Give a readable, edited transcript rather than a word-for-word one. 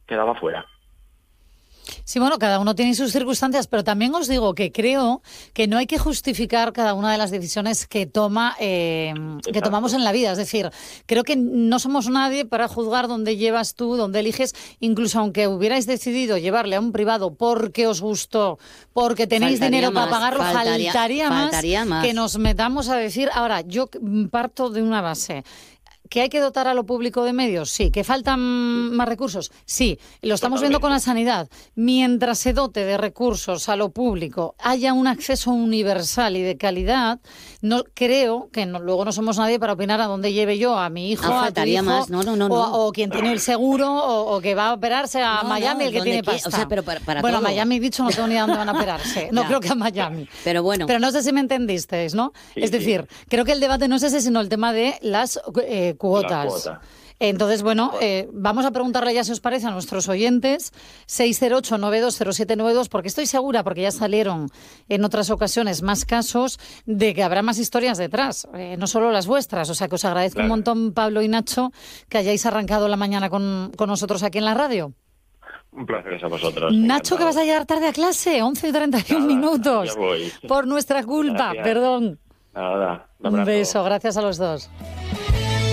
quedaba fuera. Sí, bueno, cada uno tiene sus circunstancias, pero también os digo que creo que no hay que justificar cada una de las decisiones que tomamos en la vida. Es decir, creo que no somos nadie para juzgar dónde llevas tú, dónde eliges, incluso aunque hubierais decidido llevarle a un privado porque os gustó, porque tenéis dinero para pagarlo, faltaría más que nos metamos a decir. Ahora, yo parto de una base. ¿Que hay que dotar a lo público de medios? Sí. ¿Que faltan más recursos? Sí. Lo estamos viendo con la sanidad. Mientras se dote de recursos a lo público, haya un acceso universal y de calidad, no creo que luego no somos nadie para opinar a dónde lleve yo a mi hijo, a tu hijo, más. No. O quien tiene el seguro, o que va a operarse a Miami, el que tiene pasta. O sea, pero para bueno, todo. a Miami, dicho, no tengo ni a dónde van a operarse. No creo que a Miami. Pero bueno. Pero no sé si me entendisteis, ¿no? Sí, es decir, creo que el debate no es ese, sino el tema de las cuotas. Entonces, bueno, vamos a preguntarle ya si os parece a nuestros oyentes, 608-920792, porque estoy segura, porque ya salieron en otras ocasiones más casos, de que habrá más historias detrás, no solo las vuestras. O sea, que os agradezco un montón, Pablo y Nacho, que hayáis arrancado la mañana con nosotros aquí en la radio. Un placer a vosotros. Nacho, que vas a llegar tarde a clase, 11:31 minutos. Ya voy. Por nuestra culpa, Gracias. perdón. Nada, Un beso, gracias a los dos.